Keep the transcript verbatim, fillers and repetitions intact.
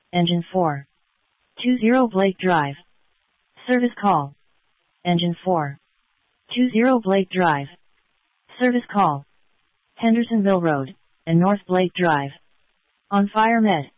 Engine four. two zero Blake Drive. Service call. Engine four. two zero Blake Drive. Service call. Hendersonville Road, and North Blake Drive. On fire med.